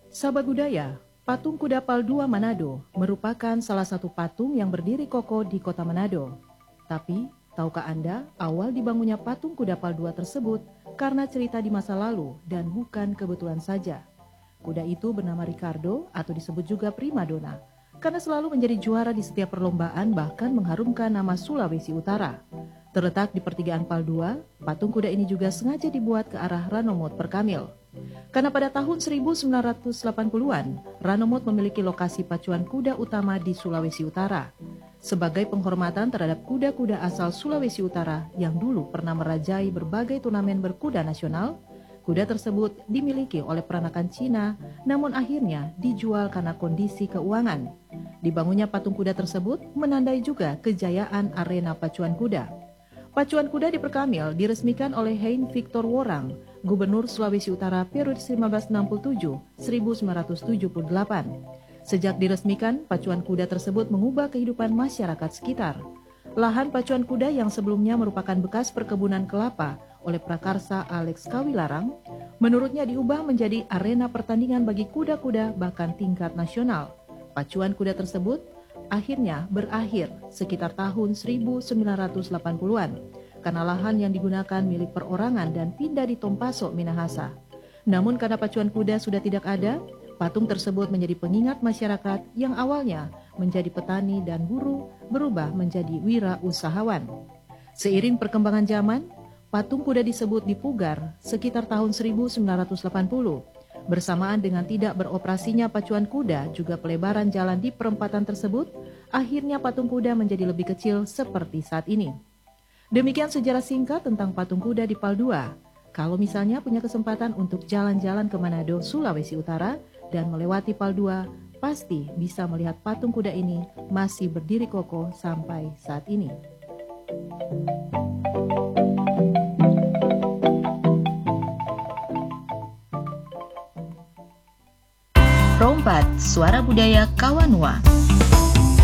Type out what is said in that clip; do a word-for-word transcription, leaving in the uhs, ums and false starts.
Sahabat budaya, patung kuda Pal dua Manado merupakan salah satu patung yang berdiri kokoh di kota Manado. Tapi, tahukah Anda awal dibangunnya patung kuda Pal dua tersebut karena cerita di masa lalu dan bukan kebetulan saja. Kuda itu bernama Ricardo atau disebut juga Primadona karena selalu menjadi juara di setiap perlombaan, bahkan mengharumkan nama Sulawesi Utara. Terletak di pertigaan Pal dua, patung kuda ini juga sengaja dibuat ke arah Ranomot Perkamil. Karena pada tahun seribu sembilan ratus delapan puluhan, Ranomot memiliki lokasi pacuan kuda utama di Sulawesi Utara. Sebagai penghormatan terhadap kuda-kuda asal Sulawesi Utara yang dulu pernah merajai berbagai turnamen berkuda nasional, kuda tersebut dimiliki oleh peranakan Cina, namun akhirnya dijual karena kondisi keuangan. Dibangunnya patung kuda tersebut menandai juga kejayaan arena pacuan kuda. Pacuan kuda di Perkamil diresmikan oleh Hein Victor Worang, Gubernur Sulawesi Utara periode seribu sembilan ratus enam puluh tujuh sampai seribu sembilan ratus tujuh puluh delapan. Sejak diresmikan, pacuan kuda tersebut mengubah kehidupan masyarakat sekitar. Lahan pacuan kuda yang sebelumnya merupakan bekas perkebunan kelapa oleh prakarsa Alex Kawilarang, menurutnya diubah menjadi arena pertandingan bagi kuda-kuda bahkan tingkat nasional. Pacuan kuda tersebut akhirnya berakhir sekitar tahun seribu sembilan ratus delapan puluhan karena lahan yang digunakan milik perorangan dan pindah di Tompaso, Minahasa. Namun karena pacuan kuda sudah tidak ada, patung tersebut menjadi pengingat masyarakat yang awalnya menjadi petani dan buruh berubah menjadi wirausahawan. Seiring perkembangan zaman, patung kuda disebut dipugar sekitar tahun seribu sembilan ratus delapan puluh. Bersamaan dengan tidak beroperasinya pacuan kuda, juga pelebaran jalan di perempatan tersebut, akhirnya patung kuda menjadi lebih kecil seperti saat ini. Demikian sejarah singkat tentang patung kuda di Pal dua. Kalau misalnya punya kesempatan untuk jalan-jalan ke Manado, Sulawesi Utara, dan melewati Pal dua, pasti bisa melihat patung kuda ini masih berdiri kokoh sampai saat ini. Rompat, Suara Budaya Kawanua.